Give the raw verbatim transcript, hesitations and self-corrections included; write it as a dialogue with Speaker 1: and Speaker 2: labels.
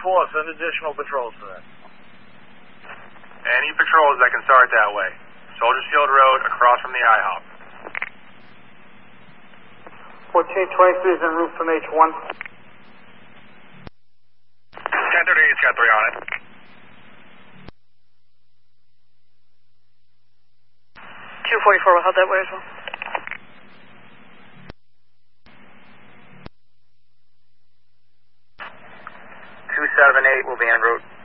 Speaker 1: four, send additional patrols to that.
Speaker 2: Any patrols that can start that way. Soldiers Field Road, across from the IHOP.
Speaker 3: fourteen twenty-three is en route from H one.
Speaker 2: ten thirty-eight's got three on it.
Speaker 4: two forty-four will head that way as well.
Speaker 2: two seven eight will be en route.